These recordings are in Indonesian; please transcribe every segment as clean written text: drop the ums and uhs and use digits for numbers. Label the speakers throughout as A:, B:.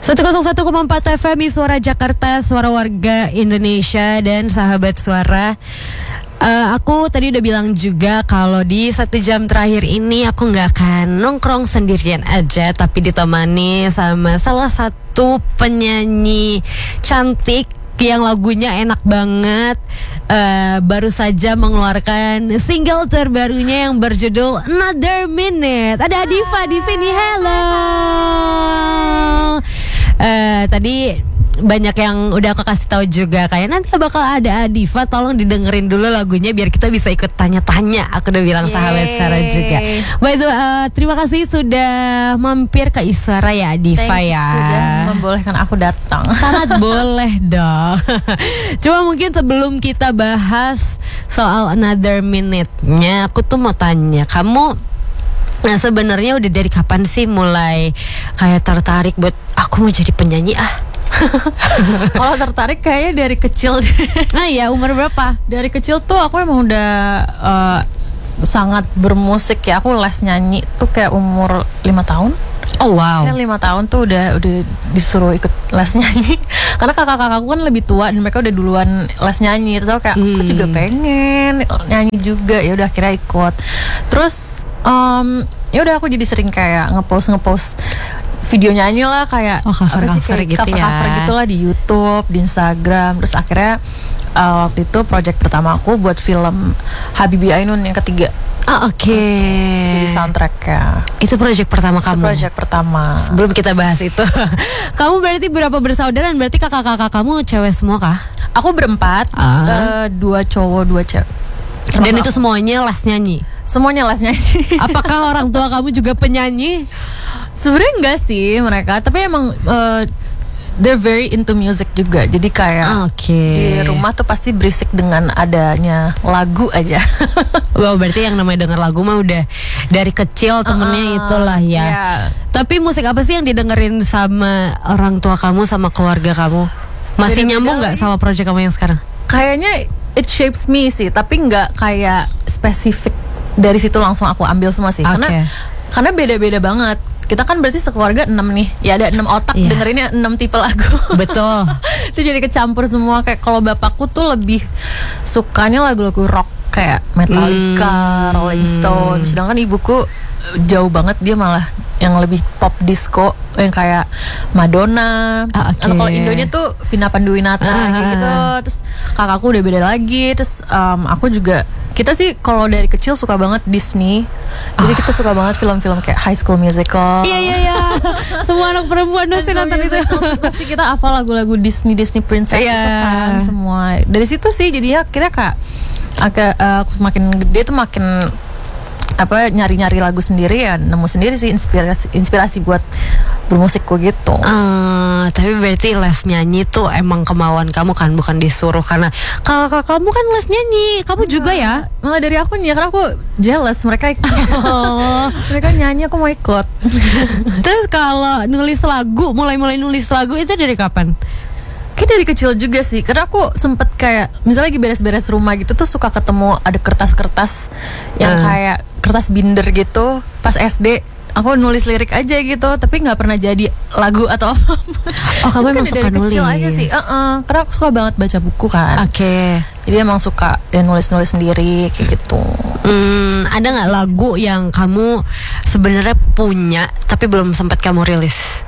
A: 101,4 FM Suara Jakarta, suara warga Indonesia dan sahabat suara. Aku tadi udah bilang juga kalau di 1 jam terakhir ini aku gak akan nongkrong sendirian aja, tapi ditemani sama salah satu penyanyi cantik yang lagunya enak banget. Baru saja mengeluarkan single terbarunya yang berjudul Another Minute. Ada Adifa di sini. Hello. Tadi banyak yang udah aku kasih tahu juga, kayak nanti bakal ada Adifa, tolong didengerin dulu lagunya biar kita bisa ikut tanya-tanya. Aku udah bilang sahabat Sarah juga. By the way, terima kasih sudah mampir ke Iswara ya Adifa ya.
B: Sudah membolehkan aku datang.
A: Sangat boleh dong. Cuma mungkin sebelum kita bahas soal Another Minute-nya, aku tuh mau tanya, kamu sebenarnya udah dari kapan sih mulai kayak tertarik buat aku mau jadi penyanyi
B: Kalau tertarik kayaknya dari kecil.
A: Iya, umur berapa?
B: Dari kecil tuh aku emang udah sangat bermusik ya. Aku les nyanyi tuh kayak umur 5 tahun.
A: Oh wow.
B: Kayak 5 tahun tuh udah disuruh ikut les nyanyi. Karena kakak-kakakku kan lebih tua dan mereka udah duluan les nyanyi. Terus aku kayak aku juga pengen nyanyi juga. Ya udah akhirnya ikut. Terus ya udah aku jadi sering kayak ngepost video nyanyi lah, kayak
A: cover gitu ya,
B: cover gitulah di YouTube, di Instagram. Terus akhirnya waktu itu project pertama aku buat film Habibie Ainun yang ketiga.
A: Oke.
B: Jadi soundtracknya.
A: Itu project pertama kamu?
B: Project pertama.
A: Sebelum kita bahas itu, kamu berarti berapa bersaudara? Dan berarti kakak-kakak kamu cewek semua kah?
B: Aku berempat, 2 cowok 2 cewek.
A: Dan itu semuanya les nyanyi?
B: Semuanya les nyanyi.
A: Apakah orang tua kamu juga penyanyi?
B: Sebenarnya enggak sih mereka, tapi emang they're very into music juga. Jadi kayak di rumah tuh pasti berisik dengan adanya lagu aja.
A: Wow, berarti yang namanya denger lagu mah udah dari kecil temennya itulah ya. Yeah. Tapi musik apa sih yang didengerin sama orang tua kamu, sama keluarga kamu? Masih nyambung nggak sama project kamu yang sekarang?
B: Kayaknya it shapes me sih, tapi nggak kayak spesifik dari situ langsung aku ambil semua sih. Karena beda-beda banget. Kita kan berarti sekeluarga 6 nih. Ya ada 6 otak, dengerinnya 6 tipe lagu.
A: Betul.
B: Itu jadi kecampur semua. Kayak kalau bapakku tuh lebih sukanya lagu-lagu rock kayak Metallica, Rolling Stone. Sedangkan ibuku jauh banget, dia malah yang lebih pop disco, yang kayak Madonna. Kalau Indonya tuh Vina Panduwinata kayak gitu. Terus kakakku udah beda lagi. Terus aku juga, kita sih kalau dari kecil suka banget Disney. Jadi kita suka banget film-film kayak High School Musical.
A: Iya. Semua anak perempuan pasti nonton itu.
B: Pasti kita hafal lagu-lagu Disney Princess itu kan semua. Dari situ sih jadinya akhirnya aku makin gede tuh makin nyari-nyari lagu sendiri, ya nemu sendiri sih inspirasi buat bermusikku gitu.
A: Tapi berarti les nyanyi tuh emang kemauan kamu kan, bukan disuruh, karena kakak kamu kan les nyanyi, kamu juga ya?
B: Malah dari aku nih, karena aku jealous mereka ikut. Mereka nyanyi, aku mau ikut.
A: Terus kalau mulai nulis lagu itu dari kapan?
B: Kayak dari kecil juga sih, karena aku sempet kayak misalnya lagi beres-beres rumah gitu tuh suka ketemu ada kertas-kertas yang kayak kertas binder gitu pas SD. Aku nulis lirik aja gitu, tapi nggak pernah jadi lagu atau apa.
A: Oh, kamu emang suka nulis?
B: Kecil aja sih, karena aku suka banget baca buku kan. Jadi emang suka nulis-nulis sendiri kayak gitu.
A: Ada nggak lagu yang kamu sebenarnya punya tapi belum sempat kamu rilis?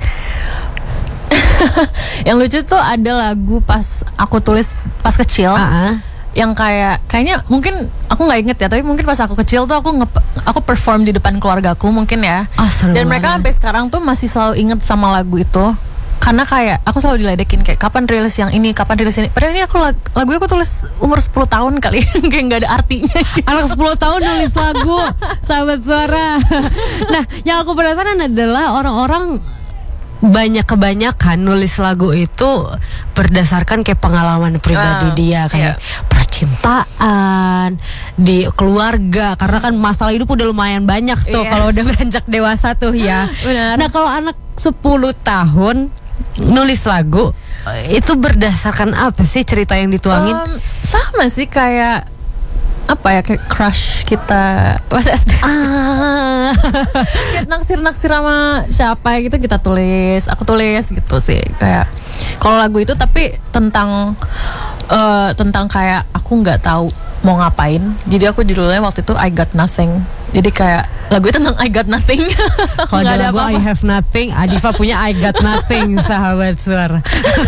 B: Yang lucu tuh ada lagu pas aku tulis pas kecil, yang kayaknya mungkin aku nggak inget ya, tapi mungkin pas aku kecil tuh aku perform di depan keluargaku mungkin ya. Dan mereka sampai sekarang tuh masih selalu inget sama lagu itu, karena kayak aku selalu diledekin kayak kapan rilis yang ini, kapan rilis ini. Padahal ini lagu aku tulis umur 10 tahun kali. Kayak nggak ada artinya gitu.
A: Anak 10 tahun nulis lagu, sahabat suara. Nah, yang aku penasaran adalah orang-orang kebanyakan nulis lagu itu berdasarkan kayak pengalaman pribadi dia, kayak percintaan, di keluarga, karena kan masalah hidup udah lumayan banyak tuh kalau udah beranjak dewasa tuh ya. Nah, kalau anak 10 tahun nulis lagu itu berdasarkan apa sih cerita yang dituangin?
B: Sama sih kayak apa ya, kayak crush kita pas SD. Kayak naksir sama siapa gitu kita tulis, aku tulis gitu sih. Kayak kalau lagu itu tapi tentang kayak aku nggak tahu mau ngapain. Jadi aku judulnya waktu itu I Got Nothing. Jadi kayak lagu itu tentang I got nothing.
A: Kalau ada lagu I have nothing, Adifa punya I got nothing, sahabat suara.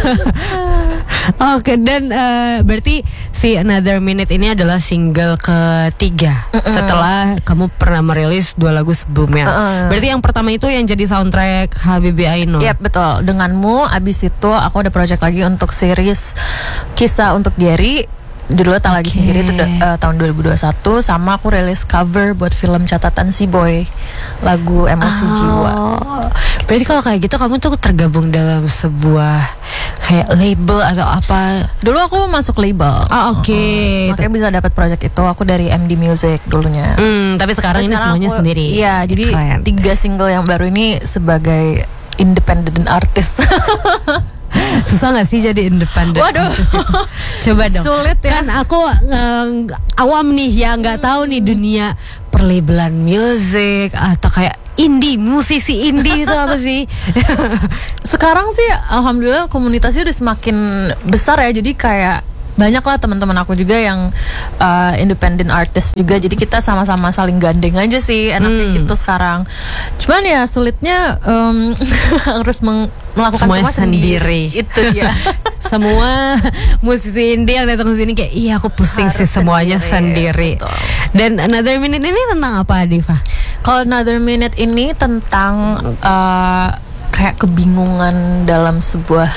A: Oke, dan berarti si Another Minute ini adalah single ketiga setelah kamu pernah merilis 2 lagu sebelumnya. Berarti yang pertama itu yang jadi soundtrack Habibi Ainun.
B: Yap, betul. Denganmu. Abis itu aku ada project lagi untuk series Kisah untuk Diary. Judulnya Tak Lagi Sendiri, itu tahun 2021. Sama aku rilis cover buat film Catatan Si Boy, lagu Emosi Jiwa.
A: Berarti kalau kayak gitu kamu tuh tergabung dalam sebuah kayak label atau apa?
B: Dulu aku masuk label.
A: Oke.
B: Makanya bisa dapat project itu. Aku dari MD Music dulunya.
A: Tapi sekarang ini semuanya
B: aku,
A: sendiri.
B: Iya, jadi
A: Keren.
B: 3 single yang baru ini sebagai independent artist.
A: Susah gak sih jadi independen?
B: Waduh,
A: coba dong.
B: Sulit ya.
A: Kan aku awam nih ya, nggak tahu nih dunia perlabelan musik atau kayak indie, musisi indie itu apa sih?
B: Sekarang sih alhamdulillah komunitasnya udah semakin besar ya. Jadi kayak banyak lah teman-teman aku juga yang independent artist juga. Jadi kita sama-sama saling gandeng aja sih, enaknya gitu sekarang. Cuman ya sulitnya harus melakukan semua sendiri. Itu dia.
A: Semua musisi indie yang datang ke sini kayak iya aku pusing
B: Harus
A: sih semuanya sendiri.
B: Betul.
A: Dan Another Minute ini tentang apa, Diva?
B: Kalau Another Minute ini tentang kayak kebingungan dalam sebuah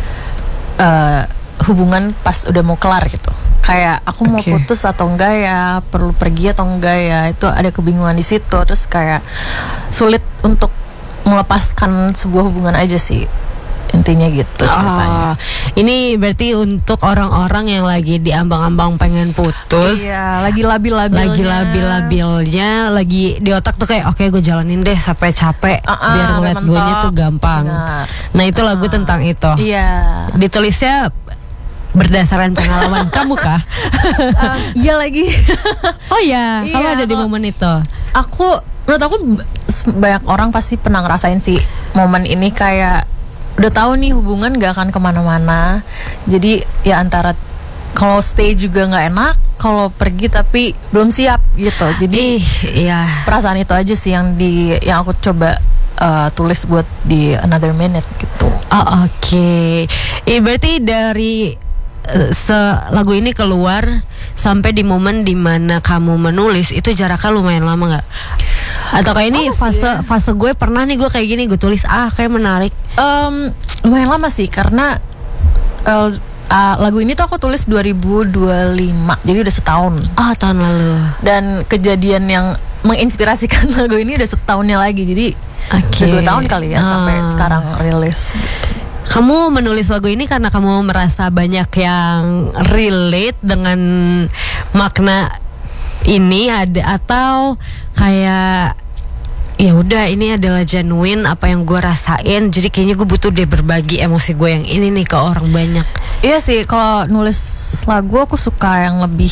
B: hubungan pas udah mau kelar gitu. Kayak aku mau putus atau enggak ya, perlu pergi atau enggak ya, itu ada kebingungan di situ. Terus kayak sulit untuk melepaskan sebuah hubungan aja sih, intinya gitu ceritanya.
A: Ini berarti untuk orang-orang yang lagi diambang-ambang pengen putus.
B: Iya, lagi labil-labilnya, lagi di otak tuh kayak oke gue jalanin deh sampai capek biar ngeliat gue-nya tuh gampang.
A: Nah itu lagu tentang itu.
B: Iya.
A: Ditulisnya berdasarkan pengalaman kamu kah?
B: Iya lagi.
A: Oh ya, kamu ada di momen itu.
B: Menurut aku banyak orang pasti pernah ngerasain sih momen ini, kayak udah tahu nih hubungan gak akan kemana-mana. Jadi ya antara kalau stay juga nggak enak, kalau pergi tapi belum siap gitu. Jadi perasaan itu aja sih yang aku coba tulis buat di Another Minute gitu.
A: Oke. Berarti dari lagu ini keluar sampai di momen dimana kamu menulis itu jaraknya lumayan lama nggak? Atau kayak ini fase gue pernah nih gue kayak gini gue tulis kayak menarik.
B: Lumayan lama sih karena lagu ini tuh aku tulis 2025, jadi udah setahun.
A: Tahun lalu.
B: Dan kejadian yang menginspirasikan lagu ini udah setahunnya lagi, jadi udah 2 tahun kali ya sampai sekarang rilis.
A: Kamu menulis lagu ini karena kamu merasa banyak yang relate dengan makna ini atau kayak ya udah ini adalah genuine apa yang gue rasain, jadi kayaknya gue butuh deh berbagi emosi gue yang ini nih ke orang banyak.
B: Iya sih, kalau nulis lagu aku suka yang lebih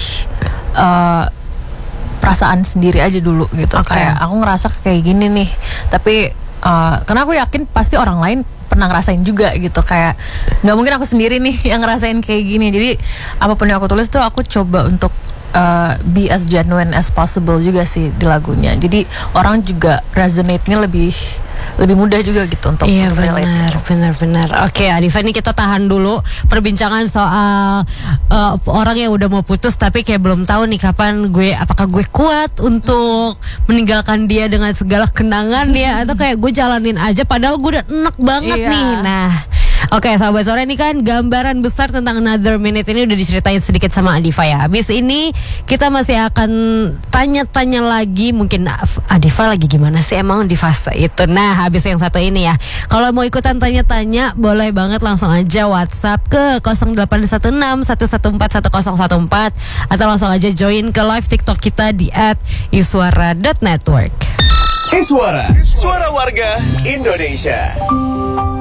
B: perasaan sendiri aja dulu gitu. Kayak aku ngerasa kayak gini nih, tapi karena aku yakin pasti orang lain pernah ngerasain juga gitu. Kayak nggak mungkin aku sendiri nih yang ngerasain kayak gini. Jadi apapun yang aku tulis tuh aku coba untuk be as genuine as possible juga sih di lagunya. Jadi orang juga resonate-nya lebih mudah juga gitu untuk
A: relate. Benar. Oke, Adifa, ini kita tahan dulu perbincangan soal orang yang udah mau putus tapi kayak belum tahu nih kapan apakah gue kuat untuk meninggalkan dia dengan segala kenangan ya, atau kayak gue jalanin aja padahal gue udah enak banget nih. Nah, oke, sahabat sore, ini kan gambaran besar tentang Another Minute ini udah diceritain sedikit sama Adifa ya. Habis ini kita masih akan tanya-tanya lagi, mungkin Adifa lagi gimana sih emang di fase itu. Nah, habis yang satu ini ya, kalau mau ikutan tanya-tanya boleh banget langsung aja WhatsApp ke 0816 114 1014 atau langsung aja join ke live TikTok kita di @iswara.network.
C: Iswara, suara warga Indonesia.